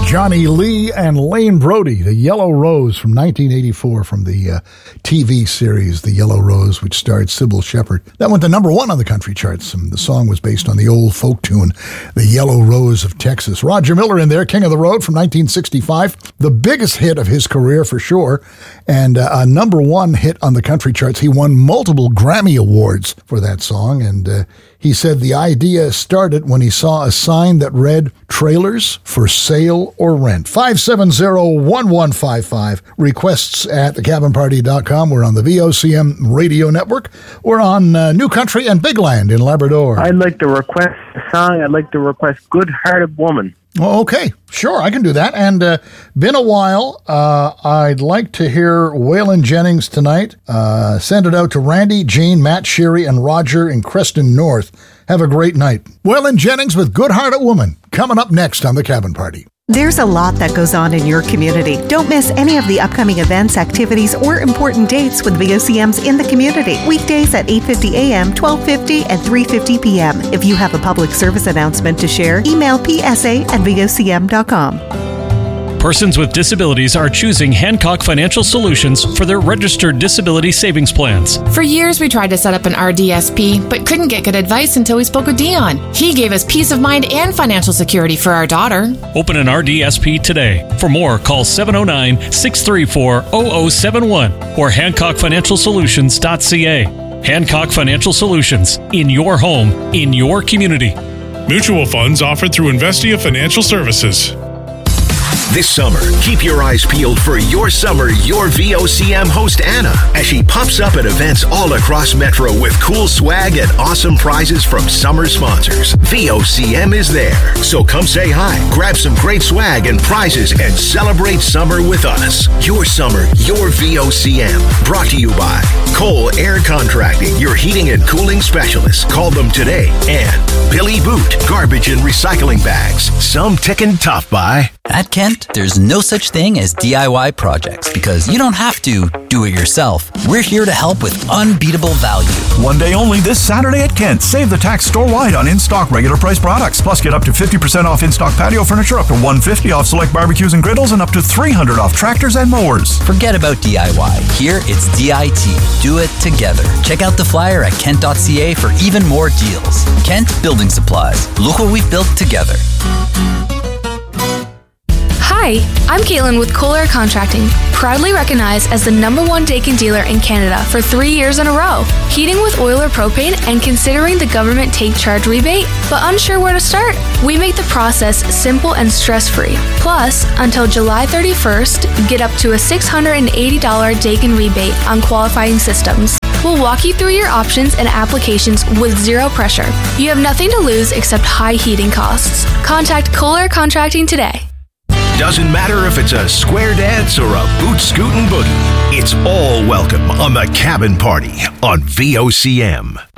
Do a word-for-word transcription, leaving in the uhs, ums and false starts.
Johnny Lee and Lane Brody, The Yellow Rose from nineteen eighty-four from the uh, T V series The Yellow Rose, which starred Sybil Shepherd. That went to number one on the country charts. And the song was based on the old folk tune, The Yellow Rose of Texas. Roger Miller in there, King of the Road from nineteen sixty-five. The biggest hit of his career for sure, and uh, a number one hit on the country charts. He won multiple Grammy Awards for that song, and uh, he said the idea started when he saw a sign that read, trailers for sale or rent. five seven zero, one one five five. Requests at the cabin party dot com. We're on the V O C M radio network. We're on uh, New Country and Big Land in Labrador. I'd like to request a song. I'd like to request Good Hearted Woman. Oh, okay, sure, I can do that. And uh, been a while. Uh, I'd like to hear Waylon Jennings tonight. Uh, send it out to Randy, Jean, Matt, Sherry, and Roger in Creston North. Have a great night. Waylon Jennings with Good Hearted Woman coming up next on The Cabin Party. There's a lot that goes on in your community. Don't miss any of the upcoming events, activities, or important dates with V O C Ms in the community. Weekdays at eight fifty a.m., twelve fifty, and three fifty p.m. If you have a public service announcement to share, email p s a at v o c m dot com. Persons with disabilities are choosing Hancock Financial Solutions for their registered disability savings plans. For years, we tried to set up an R D S P, but couldn't get good advice until we spoke with Dion. He gave us peace of mind and financial security for our daughter. Open an R D S P today. For more, call seven oh nine, six three four, zero zero seven one or hancock financial solutions dot c a. Hancock Financial Solutions. In your home, in your community. Mutual funds offered through Investia Financial Services. This summer, keep your eyes peeled for Your Summer, Your V O C M host Anna, as she pops up at events all across Metro with cool swag and awesome prizes from summer sponsors. V O C M is there. So come say hi, grab some great swag and prizes, and celebrate summer with us. Your Summer, Your V O C M. Brought to you by Cole Air Contracting, your heating and cooling specialist. Call them today. And Billy Boot, garbage and recycling bags. Some ticking tough by. At Kent, there's no such thing as D I Y projects because you don't have to do it yourself. We're here to help with unbeatable value. One day only this Saturday at Kent. Save the tax store-wide on in-stock regular price products. Plus get up to fifty percent off in-stock patio furniture, up to one hundred fifty dollars off select barbecues and griddles, and up to three hundred dollars off tractors and mowers. Forget about D I Y. Here it's D I T. Do it together. Check out the flyer at kent dot c a for even more deals. Kent Building Supplies. Look what we've built together. Hi, I'm Caitlin with Cole Air Contracting, proudly recognized as the number one Daikin dealer in Canada for three years in a row. Heating with oil or propane and considering the government take charge rebate, but unsure where to start? We make the process simple and stress-free. Plus, until July thirty-first, get up to a six hundred eighty dollars Daikin rebate on qualifying systems. We'll walk you through your options and applications with zero pressure. You have nothing to lose except high heating costs. Contact Cole Air Contracting today. Doesn't matter if it's a square dance or a boot scootin' boogie. It's all welcome on The Cabin Party on V O C M.